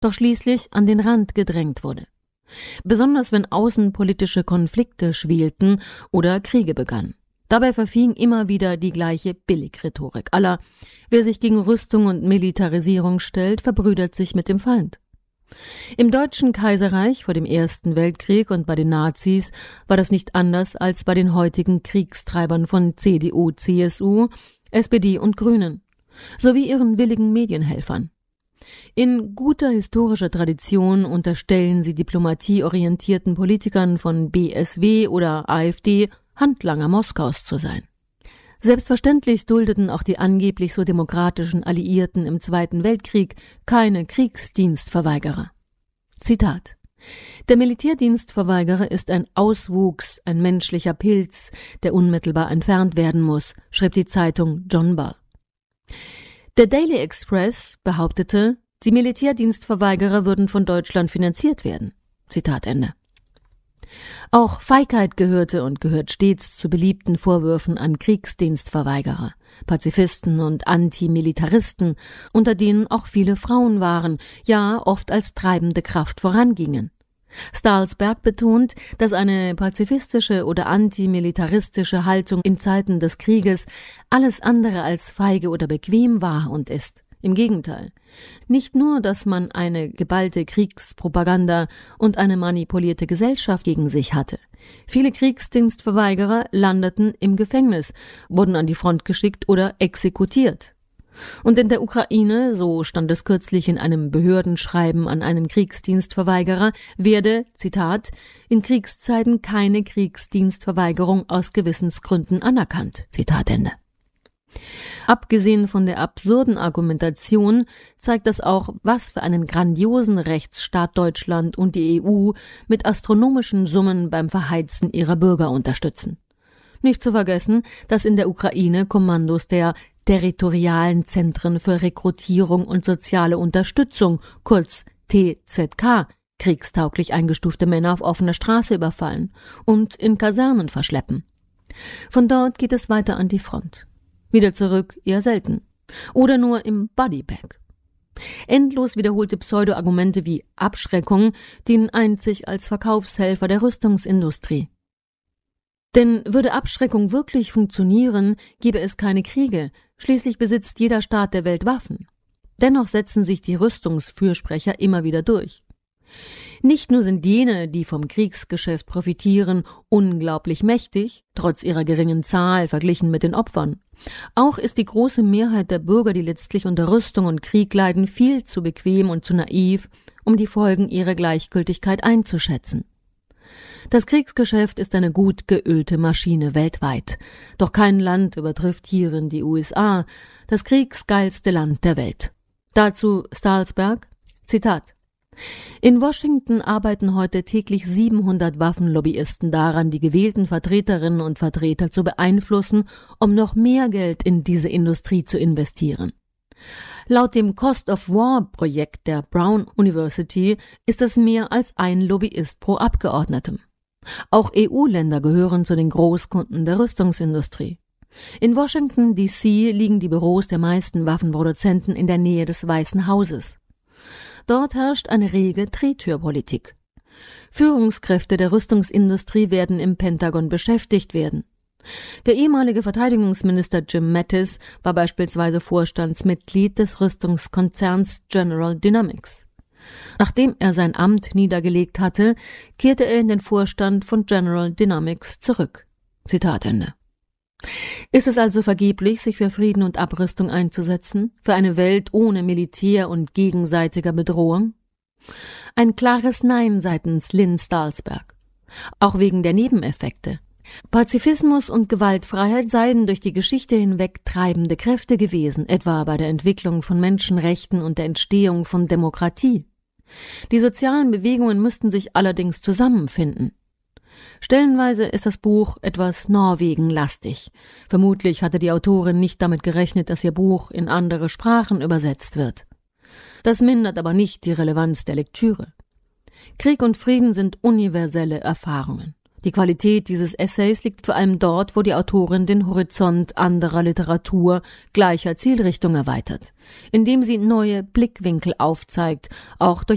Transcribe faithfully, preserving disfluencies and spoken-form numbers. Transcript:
doch schließlich an den Rand gedrängt wurde. Besonders wenn außenpolitische Konflikte schwelten oder Kriege begannen. Dabei verfing immer wieder die gleiche Billigrhetorik à la: Wer sich gegen Rüstung und Militarisierung stellt, verbrüdert sich mit dem Feind. Im Deutschen Kaiserreich vor dem Ersten Weltkrieg und bei den Nazis war das nicht anders als bei den heutigen Kriegstreibern von C D U, C S U, S P D und Grünen, sowie ihren willigen Medienhelfern. In guter historischer Tradition unterstellen sie diplomatieorientierten Politikern von B S W oder A f D, Handlanger Moskaus zu sein. Selbstverständlich duldeten auch die angeblich so demokratischen Alliierten im Zweiten Weltkrieg keine Kriegsdienstverweigerer. Zitat: Der Militärdienstverweigerer ist ein Auswuchs, ein menschlicher Pilz, der unmittelbar entfernt werden muss, schrieb die Zeitung John Bull. Der Daily Express behauptete, die Militärdienstverweigerer würden von Deutschland finanziert werden. Zitat Ende. Auch Feigheit gehörte und gehört stets zu beliebten Vorwürfen an Kriegsdienstverweigerer, Pazifisten und Antimilitaristen, unter denen auch viele Frauen waren, ja oft als treibende Kraft vorangingen. Stalsberg betont, dass eine pazifistische oder antimilitaristische Haltung in Zeiten des Krieges alles andere als feige oder bequem war und ist. Im Gegenteil. Nicht nur, dass man eine geballte Kriegspropaganda und eine manipulierte Gesellschaft gegen sich hatte. Viele Kriegsdienstverweigerer landeten im Gefängnis, wurden an die Front geschickt oder exekutiert. Und in der Ukraine, so stand es kürzlich in einem Behördenschreiben an einen Kriegsdienstverweigerer, werde, Zitat, in Kriegszeiten keine Kriegsdienstverweigerung aus Gewissensgründen anerkannt. Zitat Ende. Abgesehen von der absurden Argumentation zeigt das auch, was für einen grandiosen Rechtsstaat Deutschland und die E U mit astronomischen Summen beim Verheizen ihrer Bürger unterstützen. Nicht zu vergessen, dass in der Ukraine Kommandos der Territorialen Zentren für Rekrutierung und soziale Unterstützung, kurz T Z K, kriegstauglich eingestufte Männer auf offener Straße überfallen und in Kasernen verschleppen. Von dort geht es weiter an die Front. Wieder zurück eher selten. Oder nur im Bodybag. Endlos wiederholte Pseudo-Argumente wie Abschreckung dienen einzig als Verkaufshelfer der Rüstungsindustrie. Denn würde Abschreckung wirklich funktionieren, gäbe es keine Kriege. Schließlich besitzt jeder Staat der Welt Waffen. Dennoch setzen sich die Rüstungsfürsprecher immer wieder durch. Nicht nur sind jene, die vom Kriegsgeschäft profitieren, unglaublich mächtig, trotz ihrer geringen Zahl verglichen mit den Opfern. Auch ist die große Mehrheit der Bürger, die letztlich unter Rüstung und Krieg leiden, viel zu bequem und zu naiv, um die Folgen ihrer Gleichgültigkeit einzuschätzen. Das Kriegsgeschäft ist eine gut geölte Maschine weltweit. Doch kein Land übertrifft hierin die U S A, das kriegsgeilste Land der Welt. Dazu Stalsberg, Zitat: In Washington arbeiten heute täglich siebenhundert Waffenlobbyisten daran, die gewählten Vertreterinnen und Vertreter zu beeinflussen, um noch mehr Geld in diese Industrie zu investieren. Laut dem Cost of War-Projekt der Brown University ist es mehr als ein Lobbyist pro Abgeordnetem. Auch E U-Länder gehören zu den Großkunden der Rüstungsindustrie. In Washington D C liegen die Büros der meisten Waffenproduzenten in der Nähe des Weißen Hauses. Dort herrscht eine rege Drehtürpolitik. Führungskräfte der Rüstungsindustrie werden im Pentagon beschäftigt werden. Der ehemalige Verteidigungsminister Jim Mattis war beispielsweise Vorstandsmitglied des Rüstungskonzerns General Dynamics. Nachdem er sein Amt niedergelegt hatte, kehrte er in den Vorstand von General Dynamics zurück. Zitat Ende. Ist es also vergeblich, sich für Frieden und Abrüstung einzusetzen, für eine Welt ohne Militär und gegenseitiger Bedrohung? Ein klares Nein seitens Lynn Stalsberg. Auch wegen der Nebeneffekte. Pazifismus und Gewaltfreiheit seien durch die Geschichte hinweg treibende Kräfte gewesen, etwa bei der Entwicklung von Menschenrechten und der Entstehung von Demokratie. Die sozialen Bewegungen müssten sich allerdings zusammenfinden. Stellenweise ist das Buch etwas Norwegen-lastig. Vermutlich hatte die Autorin nicht damit gerechnet, dass ihr Buch in andere Sprachen übersetzt wird. Das mindert aber nicht die Relevanz der Lektüre. Krieg und Frieden sind universelle Erfahrungen. Die Qualität dieses Essays liegt vor allem dort, wo die Autorin den Horizont anderer Literatur gleicher Zielrichtung erweitert, indem sie neue Blickwinkel aufzeigt, auch durch